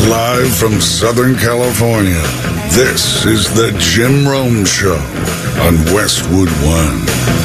Live from Southern California, this is the Jim Rome Show on Westwood One.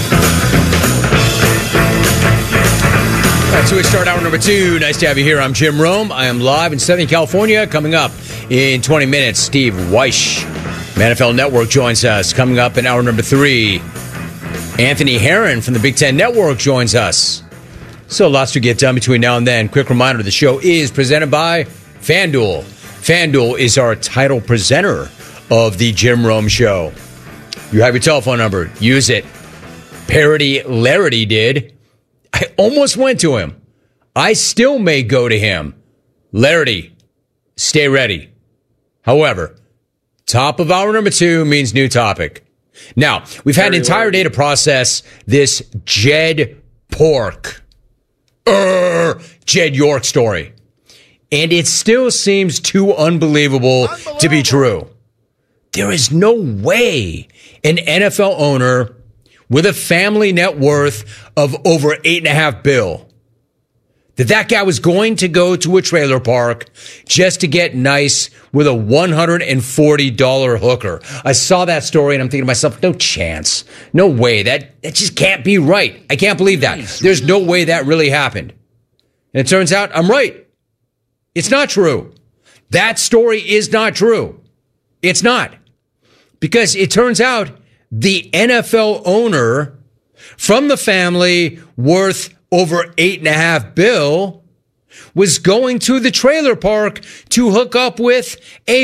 So we start hour number 2. Nice to have you here. I'm Jim Rome. I am live in Southern California. Coming up in 20 minutes, Steve Wyche, NFL Network, joins us. Coming up in hour number 3, Anthony Herron from the Big Ten Network joins us. So lots to get done between now and then. Quick reminder, the show is presented by FanDuel. FanDuel is our title presenter of the Jim Rome Show. You have your telephone number. Use it. Parody Larity did. I almost went to him. I still may go to him. Larity, stay ready. However, top of hour number 2 means new topic. Now, we've had an entire day to process this Jed Pork, Jed York story. And it still seems too unbelievable to be true. There is no way an NFL owner with a family net worth of over $8.5 billion, that guy was going to go to a trailer park just to get nice with a $140 hooker. I saw that story and I'm thinking to myself, no chance. No way. That just can't be right. I can't believe that. There's no way that really happened. And it turns out I'm right. It's not true. That story is not true. It's not. Because it turns out the NFL owner from the family worth over $8.5 billion was going to the trailer park to hook up with a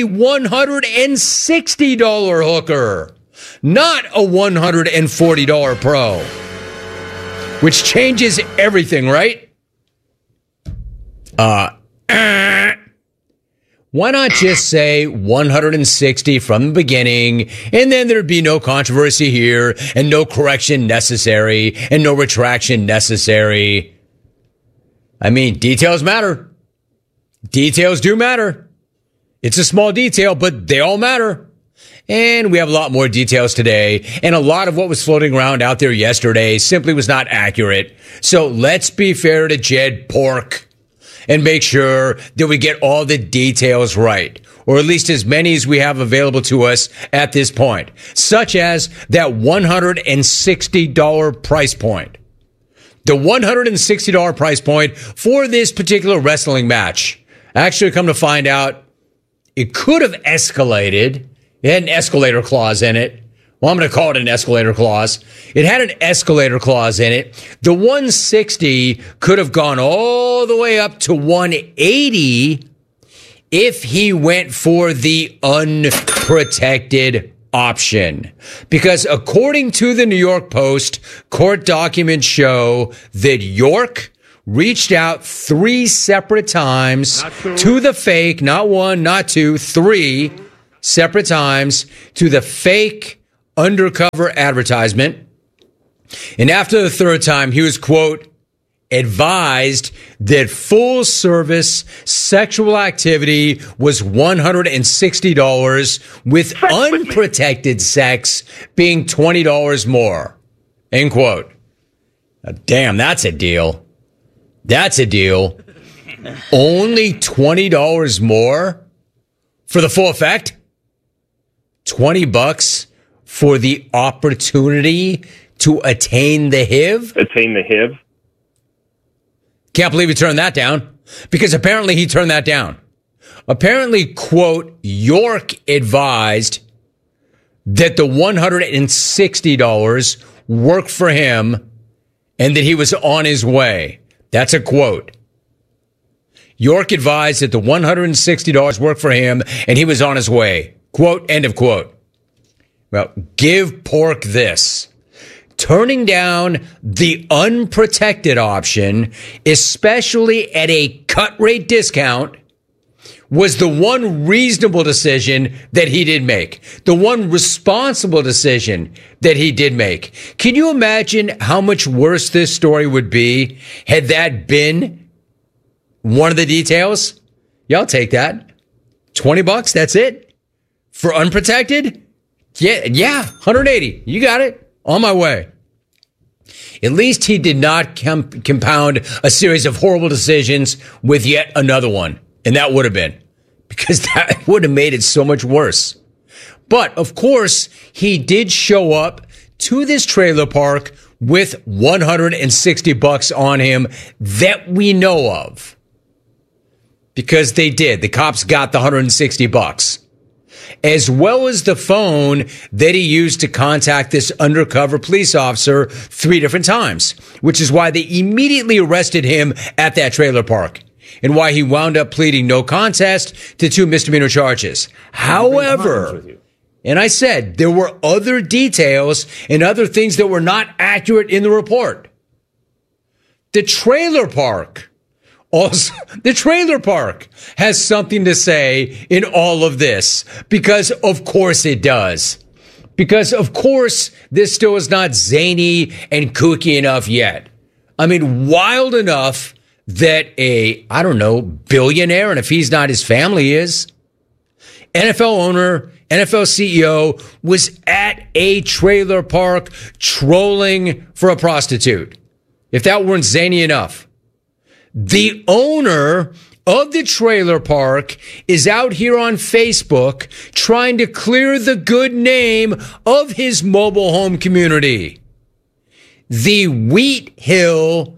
$160 hooker, not a $140 pro, which changes everything, right? Why not just say 160 from the beginning, and then there'd be no controversy here, and no correction necessary, and no retraction necessary? I mean, details matter. Details do matter. It's a small detail, but they all matter. And we have a lot more details today, and a lot of what was floating around out there yesterday simply was not accurate. So let's be fair to Jed Pork and make sure that we get all the details right, or at least as many as we have available to us at this point, such as that $160 price point. The $160 price point for this particular wrestling match. Actually, come to find out, it could have escalated. It had an escalator clause in it. Well, I'm going to call it an escalator clause. It had an escalator clause in it. The 160 could have gone all the way up to 180 if he went for the unprotected option. Because according to the New York Post, court documents show that York reached out 3 separate times to the fake, not 1, not 2, 3 separate times to the fake undercover advertisement. And after the 3rd time, he was, quote, advised that full service sexual activity was $160 with unprotected sex being $20 more, end quote. Now, damn, that's a deal. That's a deal. Only $20 more for the full effect? $20 for the opportunity to attain the HIV? Attain the HIV? Can't believe he turned that down, because apparently he turned that down. Apparently, quote, York advised that the $160 worked for him and that he was on his way. That's a quote. York advised that the $160 worked for him and he was on his way. Quote, end of quote. Well, give Pork this. Turning down the unprotected option, especially at a cut rate discount, was the one reasonable decision that he did make. The one responsible decision that he did make. Can you imagine how much worse this story would be had that been one of the details? Yeah, I'll take that. $20, that's it? For unprotected? Yeah, 180. You got it. On my way. At least he did not compound a series of horrible decisions with yet another one. And that would have been. because that would have made it so much worse. But of course, he did show up to this trailer park with $160 on him that we know of. Because they did. The cops got the $160. As well as the phone that he used to contact this undercover police officer 3 different times, which is why they immediately arrested him at that trailer park and why he wound up pleading no contest to 2 misdemeanor charges. However, and I said there were other details and other things that were not accurate in the report. The trailer park has something to say in all of this, because of course it does. Because of course this still is not zany and kooky enough yet. I mean, wild enough that billionaire, and if he's not, his family is, NFL owner, NFL CEO was at a trailer park trolling for a prostitute. If that weren't zany enough. The owner of the trailer park is out here on Facebook trying to clear the good name of his mobile home community. The Wheat Hill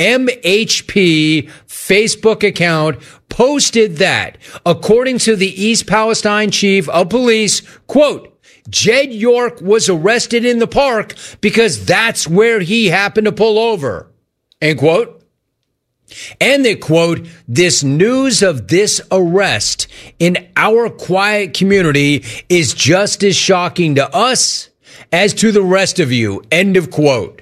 MHP Facebook account posted that, according to the East Palestine chief of police, quote, Jed York was arrested in the park because that's where he happened to pull over, end quote. And they quote, this news of this arrest in our quiet community is just as shocking to us as to the rest of you, end of quote.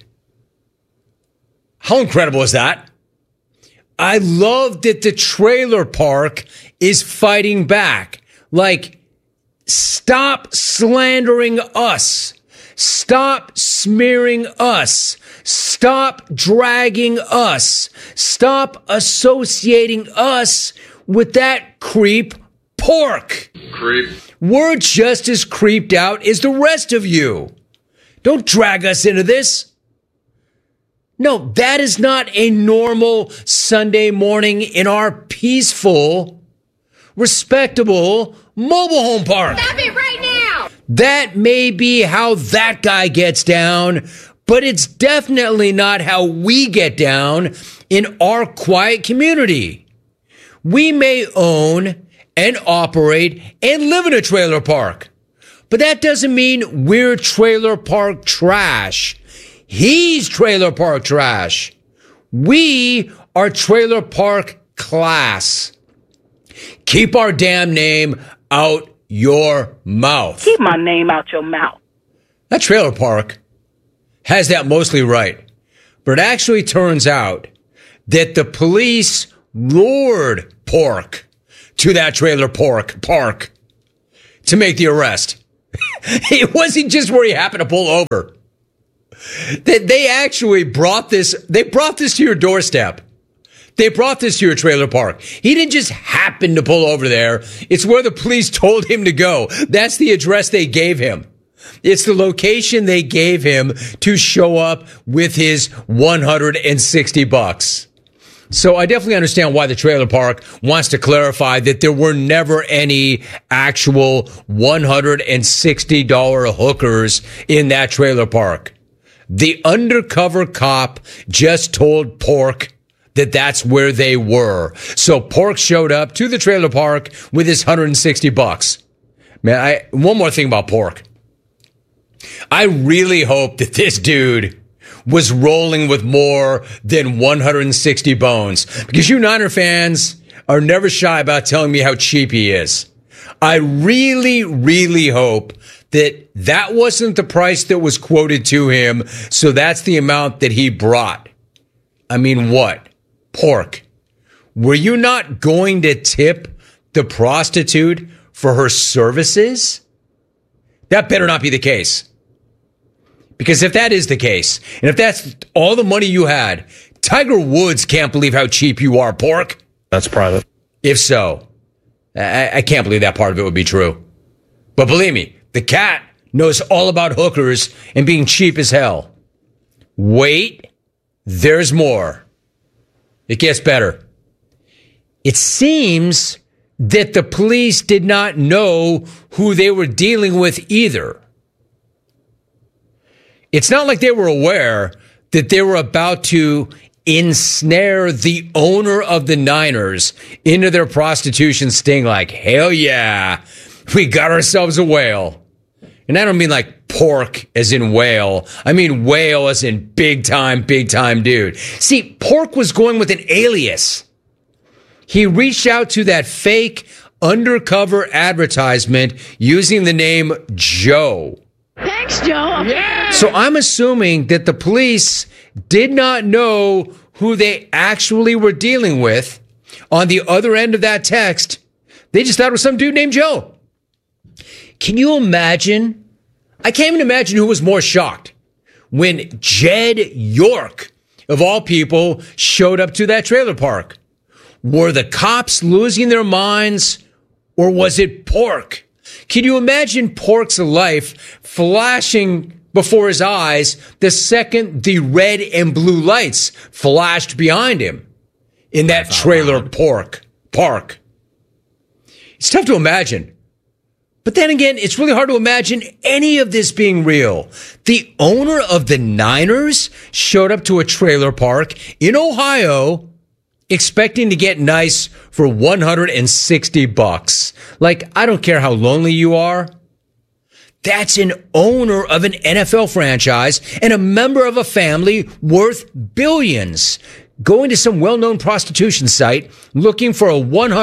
How incredible is that? I love that the trailer park is fighting back. Like, stop slandering us. Stop smearing us. Stop dragging us. Stop associating us with that creep pork. Creep. We're just as creeped out as the rest of you. Don't drag us into this. No, that is not a normal Sunday morning in our peaceful, respectable mobile home park. Stop it right now! That may be how that guy gets down, but it's definitely not how we get down in our quiet community. We may own and operate and live in a trailer park, but that doesn't mean we're trailer park trash. He's trailer park trash. We are trailer park class. Keep our damn name out your mouth. Keep my name out your mouth. That trailer park has that mostly right. But it actually turns out that the police lured Pork to that trailer park to make the arrest. It wasn't just where he happened to pull over. They actually brought this to your doorstep. They brought this to your trailer park. He didn't just happen to pull over there. It's where the police told him to go. That's the address they gave him. It's the location they gave him to show up with his $160. So I definitely understand why the trailer park wants to clarify that there were never any actual $160 hookers in that trailer park. The undercover cop just told Pork that that's where they were. So Pork showed up to the trailer park with his $160. Man, one more thing about Pork. I really hope that this dude was rolling with more than 160 bones, because you Niner fans are never shy about telling me how cheap he is. I really, really hope that wasn't the price that was quoted to him, so that's the amount that he brought. I mean, what? Pork, were you not going to tip the prostitute for her services? That better not be the case. Because if that is the case, and if that's all the money you had, Tiger Woods can't believe how cheap you are, Pork. That's private. If so, I can't believe that part of it would be true. But believe me, the cat knows all about hookers and being cheap as hell. Wait, there's more. It gets better. It seems that the police did not know who they were dealing with either. It's not like they were aware that they were about to ensnare the owner of the Niners into their prostitution sting like, hell yeah, we got ourselves a whale. And I don't mean like pork as in whale. I mean whale as in big time dude. See, Pork was going with an alias. He reached out to that fake undercover advertisement using the name Joe. Thanks, Joe. Yeah. So I'm assuming that the police did not know who they actually were dealing with on the other end of that text. They just thought it was some dude named Joe. Can you imagine? I can't even imagine who was more shocked when Jed York, of all people, showed up to that trailer park. Were the cops losing their minds, or was it Pork? Can you imagine Pork's life flashing before his eyes the second the red and blue lights flashed behind him in that trailer park? It's tough to imagine. But then again, it's really hard to imagine any of this being real. The owner of the Niners showed up to a trailer park in Ohio expecting to get nice for $160. Like, I don't care how lonely you are. That's an owner of an NFL franchise and a member of a family worth billions going to some well-known prostitution site looking for a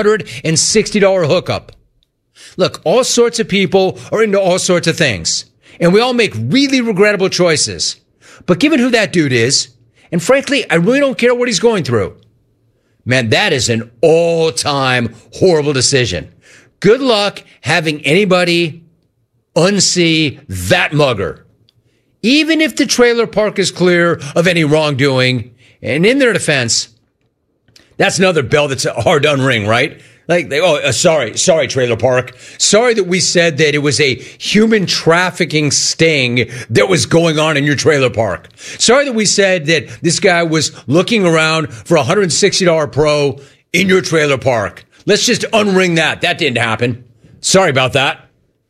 $160 hookup. Look, all sorts of people are into all sorts of things, and we all make really regrettable choices. But given who that dude is, and frankly, I really don't care what he's going through, man, that is an all-time horrible decision. Good luck having anybody unsee that mugger. Even if the trailer park is clear of any wrongdoing, and in their defense, that's another bell that's hard to unring, right? Like, sorry, trailer park. Sorry that we said that it was a human trafficking sting that was going on in your trailer park. Sorry that we said that this guy was looking around for a $160 pro in your trailer park. Let's just unring that. That didn't happen. Sorry about that.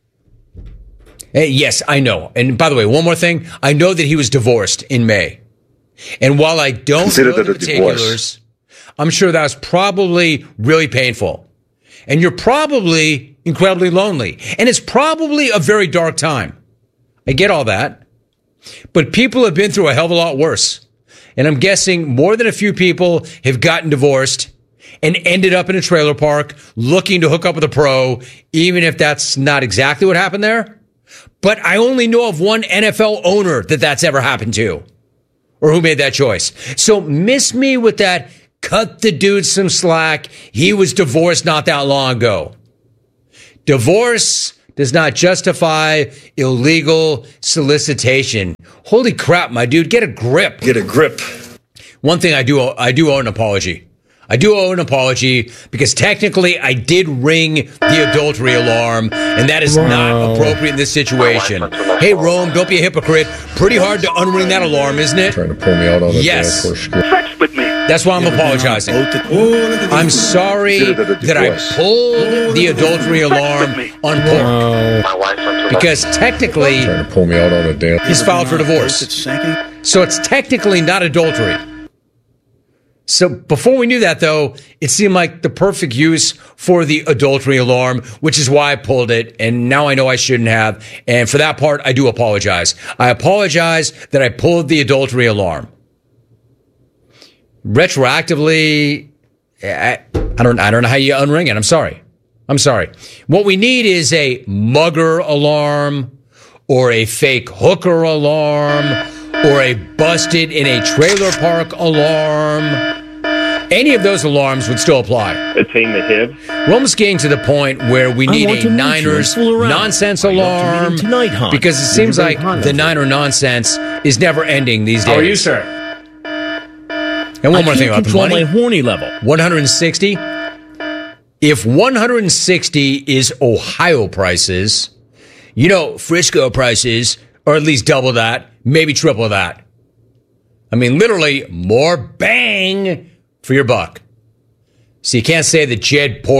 Hey, yes, I know. And by the way, one more thing. I know that he was divorced in May. And while I don't know the particulars, I'm sure that was probably really painful. And you're probably incredibly lonely. And it's probably a very dark time. I get all that. But people have been through a hell of a lot worse. And I'm guessing more than a few people have gotten divorced and ended up in a trailer park looking to hook up with a pro, even if that's not exactly what happened there. But I only know of one NFL owner that's ever happened to, or who made that choice. So miss me with that. Cut the dude some slack. He was divorced not that long ago. Divorce does not justify illegal solicitation. Holy crap, my dude, get a grip. Get a grip. One thing I do owe an apology. I do owe an apology because technically I did ring the adultery alarm, and that is not appropriate in this situation. Hey, Rome, don't be a hypocrite. Pretty hard to unring that alarm, isn't it? Trying to pull me out on the yes. Sex with me. That's why I'm apologizing. I'm sorry that I pulled the adultery alarm on Pork. Because technically, trying to pull me out on a dance. He's filed for divorce. So it's technically not adultery. So before we knew that, though, it seemed like the perfect use for the adultery alarm, which is why I pulled it. And now I know I shouldn't have. And for that part, I do apologize. I apologize that I pulled the adultery alarm. Retroactively, I don't know how you unring it. I'm sorry. What we need is a mugger alarm or a fake hooker alarm or a busted in a trailer park alarm. Any of those alarms would still apply. Attain the hib. We're almost getting to the point where we need a Niners nonsense alarm because it seems like the Niner nonsense is never ending these days. How are you, sir? And one more thing about the money. My horny level. 160. If 160 is Ohio prices, you know, Frisco prices are at least double that, maybe triple that. I mean, literally more bang for your buck. So you can't say that Jed Pork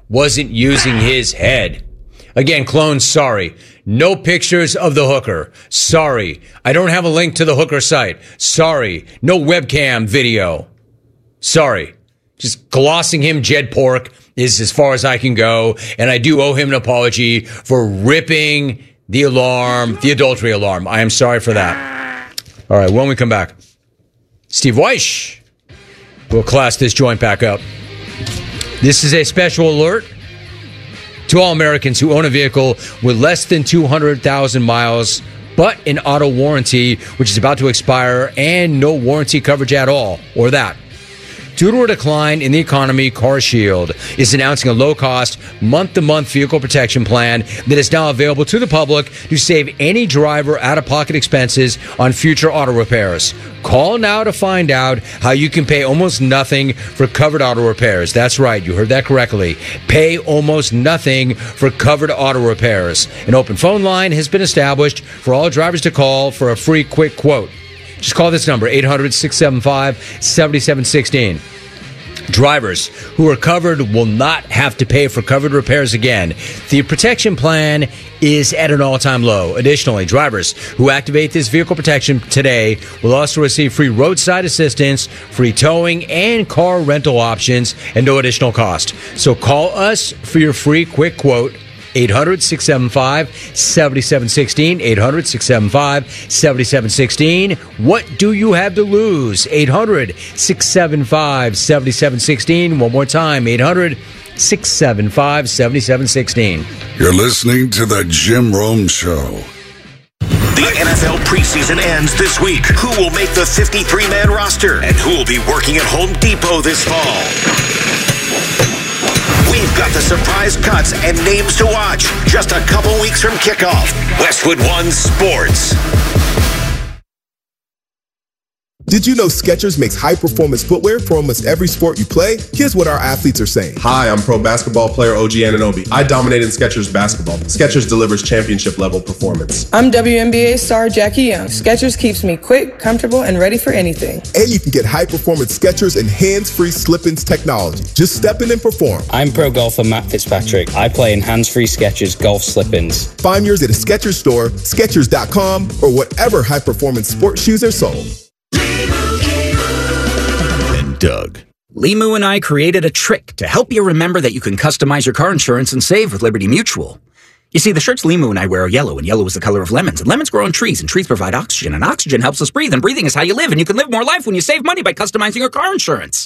wasn't using his head. Again, clones, sorry. No pictures of the hooker. Sorry. I don't have a link to the hooker site. Sorry. No webcam video. Sorry. Just glossing him Jed Pork is as far as I can go. And I do owe him an apology for ripping the alarm, the adultery alarm. I am sorry for that. All right, when we come back, Steve Weish will class this joint back up. This is a special alert to all Americans who own a vehicle with less than 200,000 miles, but an auto warranty, which is about to expire, and no warranty coverage at all, or that. Due to a decline in the economy, CarShield is announcing a low-cost, month-to-month vehicle protection plan that is now available to the public to save any driver out-of-pocket expenses on future auto repairs. Call now to find out how you can pay almost nothing for covered auto repairs. That's right, you heard that correctly. Pay almost nothing for covered auto repairs. An open phone line has been established for all drivers to call for a free quick quote. Just call this number, 800-675-7716. Drivers who are covered will not have to pay for covered repairs again. The protection plan is at an all-time low. Additionally, drivers who activate this vehicle protection today will also receive free roadside assistance, free towing, and car rental options at no additional cost. So call us for your free quick quote. 800-675-7716, 800-675-7716. What do you have to lose? 800-675-7716. One more time, 800-675-7716. You're listening to The Jim Rome Show. The NFL preseason ends this week. Who will make the 53-man roster? And who will be working at Home Depot this fall? We've got the surprise cuts and names to watch. Just a couple weeks from kickoff. Westwood One Sports. Did you know Skechers makes high-performance footwear for almost every sport you play? Here's what our athletes are saying. Hi, I'm pro basketball player OG Anunoby. I dominate in Skechers basketball. Skechers delivers championship-level performance. I'm WNBA star Jackie Young. Skechers keeps me quick, comfortable, and ready for anything. And you can get high-performance Skechers and hands-free slip-ins technology. Just step in and perform. I'm pro golfer Matt Fitzpatrick. I play in hands-free Skechers golf slip-ins. Find yours at a Skechers store, Skechers.com, or whatever high-performance sports shoes are sold. And Doug. Limu and I created a trick to help you remember that you can customize your car insurance and save with Liberty Mutual. You see, the shirts Limu and I wear are yellow, and yellow is the color of lemons. And lemons grow on trees, and trees provide oxygen, and oxygen helps us breathe, and breathing is how you live, and you can live more life when you save money by customizing your car insurance.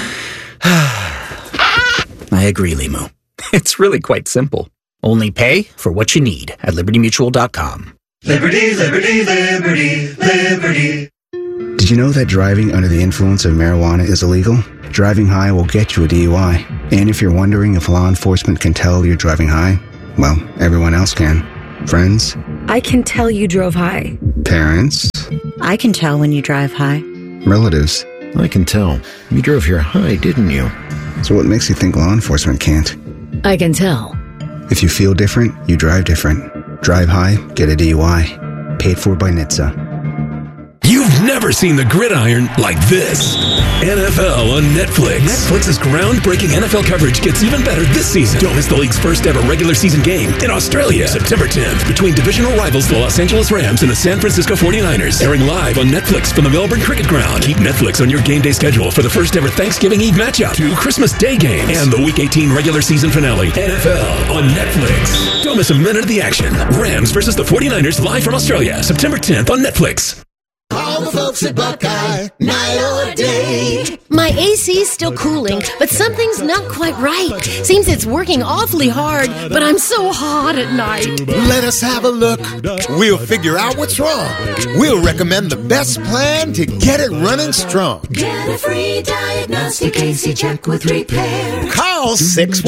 I agree, Limu. It's really quite simple. Only pay for what you need at libertymutual.com. Liberty, liberty, liberty, liberty. Did you know that driving under the influence of marijuana is illegal? Driving high will get you a DUI. And if you're wondering if law enforcement can tell you're driving high, well, everyone else can. Friends? I can tell you drove high. Parents? I can tell when you drive high. Relatives? I can tell. You drove here high, didn't you? So what makes you think law enforcement can't? I can tell. If you feel different, you drive different. Drive high, get a DUI. Paid for by NHTSA. You've never seen the gridiron like this. NFL on Netflix. Netflix's groundbreaking NFL coverage gets even better this season. Don't miss the league's first ever regular season game in Australia, September 10th, between divisional rivals the Los Angeles Rams and the San Francisco 49ers. Airing live on Netflix from the Melbourne Cricket Ground. Keep Netflix on your game day schedule for the first ever Thanksgiving Eve matchup, 2 Christmas Day games, and the Week 18 regular season finale. NFL on Netflix. Don't miss a minute of the action. Rams versus the 49ers live from Australia, September 10th on Netflix. All the folks at Buckeye, night or day. My AC's still cooling, but something's not quite right. Seems it's working awfully hard, but I'm so hot at night. Let us have a look. We'll figure out what's wrong. We'll recommend the best plan to get it running strong. Get a free diagnostic AC check with repair. Call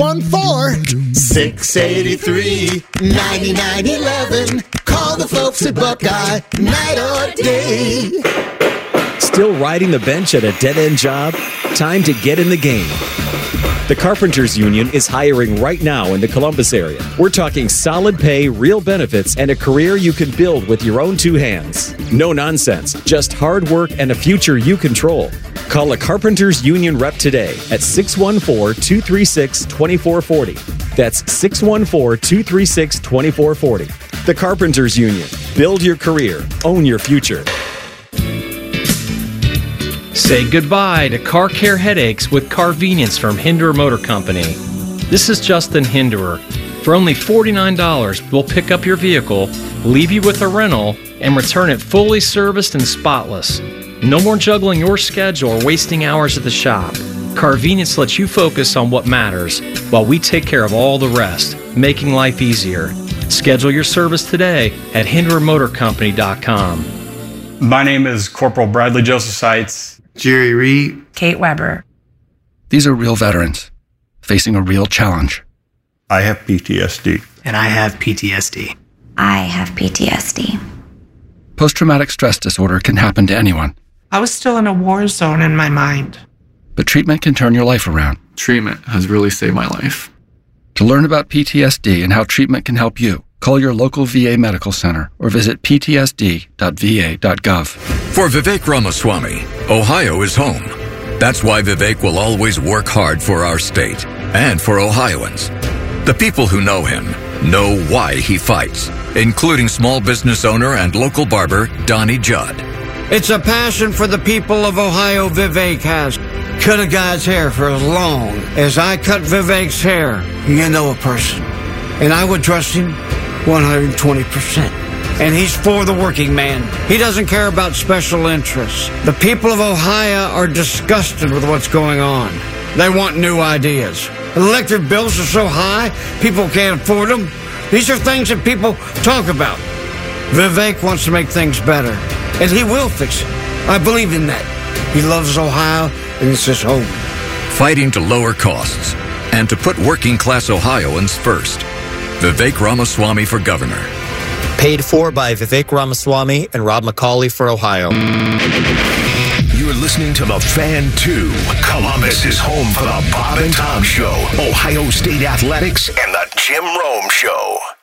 614-683-9911. Call the folks at Buckeye, night or day. Still riding the bench at a dead-end job? Time to get in the game. The Carpenters Union is hiring right now in the Columbus area. We're talking solid pay, real benefits, and a career you can build with your own two hands. No nonsense, just hard work and a future you control. Call a Carpenters Union rep today at 614-236-2440. That's 614-236-2440. The Carpenters Union. Build your career. Own your future. Say goodbye to car care headaches with Carvenience from Hinderer Motor Company. This is Justin Hinderer. For only $49, we'll pick up your vehicle, leave you with a rental, and return it fully serviced and spotless. No more juggling your schedule or wasting hours at the shop. Carvenience lets you focus on what matters while we take care of all the rest, making life easier. Schedule your service today at HindererMotorCompany.com. My name is Corporal Bradley Joseph Seitz. Jerry Reed. Kate Weber. These are real veterans facing a real challenge. I have PTSD. And I have PTSD. I have PTSD. Post-traumatic stress disorder can happen to anyone. I was still in a war zone in my mind. But treatment can turn your life around. Treatment has really saved my life. To learn about PTSD and how treatment can help you, call your local VA medical center or visit ptsd.va.gov. For Vivek Ramaswamy, Ohio is home. That's why Vivek will always work hard for our state and for Ohioans. The people who know him know why he fights, including small business owner and local barber Donnie Judd. It's a passion for the people of Ohio Vivek has. Cut a guy's hair for as long as I cut Vivek's hair. You know a person. And I would trust him 120%. And he's for the working man. He doesn't care about special interests. The people of Ohio are disgusted with what's going on. They want new ideas. Electric bills are so high, people can't afford them. These are things that people talk about. Vivek wants to make things better, and he will fix it. I believe in that. He loves Ohio, and it's his home. Fighting to lower costs and to put working-class Ohioans first. Vivek Ramaswamy for governor. Paid for by Vivek Ramaswamy and Rob McCauley for Ohio. You're listening to The Fan 2. Columbus is home for the Bob and Tom Show, Ohio State Athletics, and the Jim Rome Show.